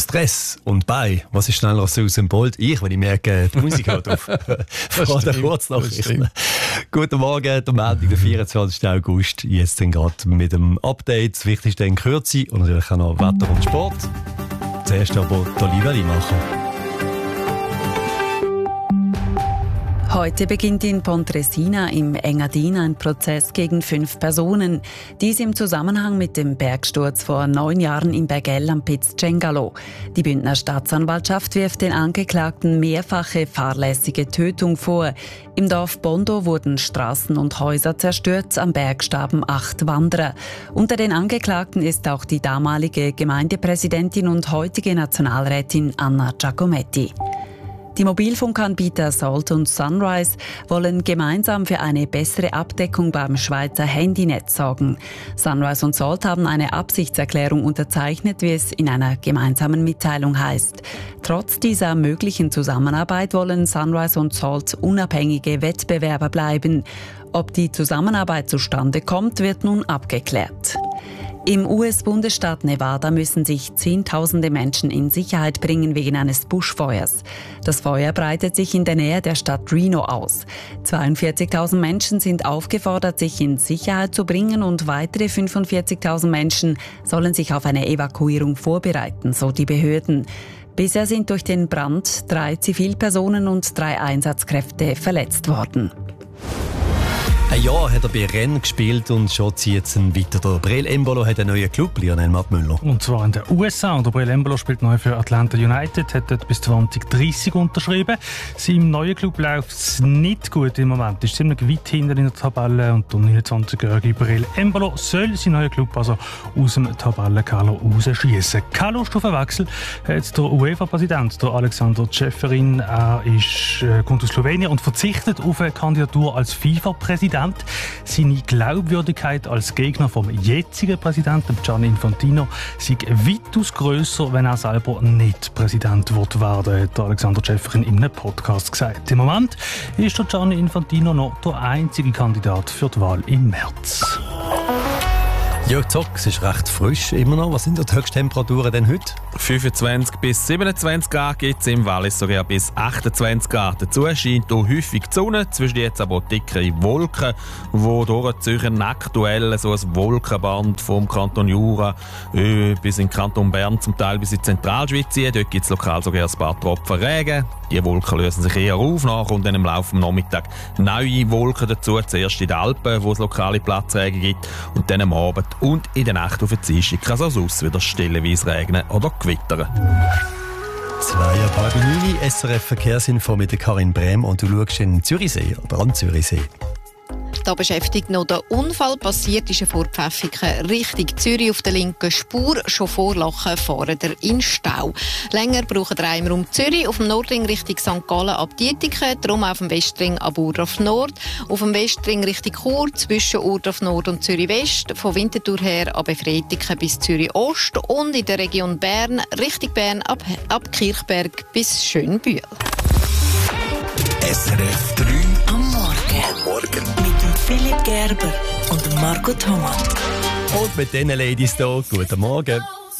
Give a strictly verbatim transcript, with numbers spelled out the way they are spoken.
Stress und bei, was ist schneller als aus dem Bolt? Ich, wenn ich merke, die Musik hört auf. Vor der Kurznachrichten. Guten Morgen, der Montag, der vierundzwanzigsten August. Jetzt dann gerade mit dem Update. Das Wichtigste in Kürze und natürlich auch noch Wetter und Sport. Zuerst aber die Olivia machen. Heute beginnt in Pontresina im Engadin ein Prozess gegen fünf Personen. Dies im Zusammenhang mit dem Bergsturz vor neun Jahren im Bergell am Piz Cengalo. Die Bündner Staatsanwaltschaft wirft den Angeklagten mehrfache fahrlässige Tötung vor. Im Dorf Bondo wurden Straßen und Häuser zerstört, am Berg starben acht Wanderer. Unter den Angeklagten ist auch die damalige Gemeindepräsidentin und heutige Nationalrätin Anna Giacometti. Die Mobilfunkanbieter Salt und Sunrise wollen gemeinsam für eine bessere Abdeckung beim Schweizer Handynetz sorgen. Sunrise und Salt haben eine Absichtserklärung unterzeichnet, wie es in einer gemeinsamen Mitteilung heißt. Trotz dieser möglichen Zusammenarbeit wollen Sunrise und Salt unabhängige Wettbewerber bleiben. Ob die Zusammenarbeit zustande kommt, wird nun abgeklärt. Im U S-Bundesstaat Nevada müssen sich Zehntausende Menschen in Sicherheit bringen wegen eines Buschfeuers. Das Feuer breitet sich in der Nähe der Stadt Reno aus. zweiundvierzigtausend Menschen sind aufgefordert, sich in Sicherheit zu bringen und weitere fünfundvierzigtausend Menschen sollen sich auf eine Evakuierung vorbereiten, so die Behörden. Bisher sind durch den Brand drei Zivilpersonen und drei Einsatzkräfte verletzt worden. Ein Jahr hat er bei Rennes gespielt und schon zieht es ihn weiter. Der Breel Embolo hat einen neuen Club, Lionel Mattmüller. Und zwar in den U S A. Der Breel Embolo spielt neu für Atlanta United, hat dort bis zwanzig dreißig unterschrieben. Seinem neuen Club läuft es nicht gut im Moment. Ist ziemlich weit hinten in der Tabelle und der neunundzwanzigjährige Breel Embolo soll seinen neuen Club also aus dem Tabellenkeller rausschießen. Keine Lust auf einen Wechsel hat der UEFA-Präsident, der Alexander Ceferin. Er ist, äh, kommt aus Slowenien und verzichtet auf eine Kandidatur als FIFA-Präsident. Seine Glaubwürdigkeit als Gegner vom jetzigen Präsidenten Gianni Infantino sei weitaus grösser, wenn er selber nicht Präsident wird werden, hat Alexander Ceferin in einem Podcast gesagt. Im Moment ist der Gianni Infantino noch der einzige Kandidat für die Wahl im März. Jörg Zock, es ist recht frisch immer noch. Was sind die Höchsttemperaturen denn heute? fünfundzwanzig bis siebenundzwanzig Grad gibt es im Wallis, sogar bis achtundzwanzig Grad. Dazu scheint hier häufig die Sonne, zwischen jetzt aber dickere Wolken, die durchziehen. Aktuell so ein Wolkenband vom Kanton Jura äh, bis in den Kanton Bern, zum Teil bis in die Zentralschweiz ziehen. Dort gibt es lokal sogar ein paar Tropfen Regen. Die Wolken lösen sich eher auf, nach und dann im Laufe des Nachmittags neue Wolken dazu. Zuerst in den Alpen, wo es lokale Platzregen gibt, und dann am Abend und in der Nacht auf den Dienstag kann es also aus wieder stellenweise regnen oder gewittern. Zwei ab halb neun, S R F Verkehrsinfo mit der Karin Brehm und du schaust in Zürichsee oder am Zürichsee. Da beschäftigt noch der Unfall. Passiert ist vor Pfäffiken Richtung Zürich auf der linken Spur. Schon vor Lachen fahren ihr in Stau. Länger brauchen ihr einmal um Zürich. Auf dem Nordring Richtung Sankt Gallen ab Dietiken. Darum auf dem Westring ab Urdorf Nord. Auf dem Westring Richtung Chur zwischen Urdorf Nord und Zürich West. Von Winterthur her ab Efretiken bis Zürich Ost. Und in der Region Bern Richtung Bern ab, ab Kirchberg bis Schönbühl. S R F drei am Morgen. Am Morgen. Mit dem Philipp Gerber und Marco Thomas. Und mit diesen Ladies hier, guten Morgen.